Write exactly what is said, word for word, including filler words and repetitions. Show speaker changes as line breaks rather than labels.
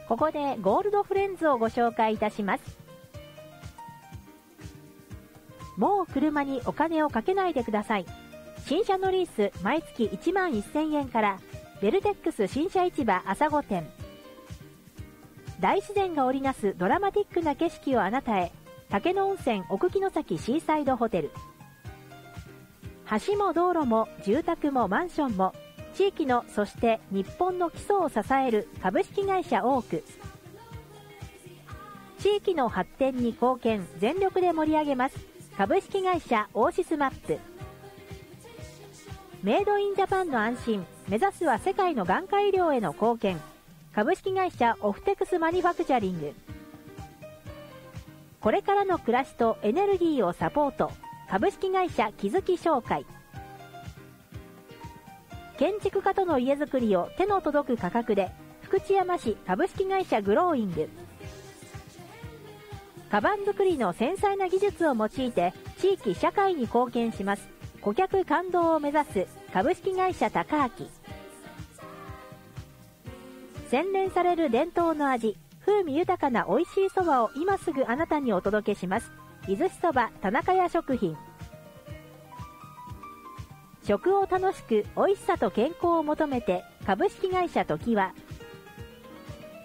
ここでゴールドフレンズをご紹介いたします。もう車にお金をかけないでください。新車のリース毎月いちまんせんえんからベルテックス新車市場朝御店。大自然が織りなすドラマティックな景色をあなたへ。竹野温泉奥城崎シーサイドホテル。橋も道路も住宅もマンションも地域のそして日本の基礎を支える株式会社オーク。地域の発展に貢献全力で盛り上げます株式会社オーシスマップ。メイドインジャパンの安心目指すは世界の眼科医療への貢献株式会社オフテクスマニファクチャリング。これからの暮らしとエネルギーをサポート株式会社木月商会。建築家との家づくりを手の届く価格で福知山市株式会社グローイング。カバン作りの繊細な技術を用いて地域社会に貢献します顧客感動を目指す株式会社高明。洗練される伝統の味風味豊かな美味しいそばを今すぐあなたにお届けします伊豆しそば田中屋食品。食を楽しく美味しさと健康を求めて株式会社ときわ。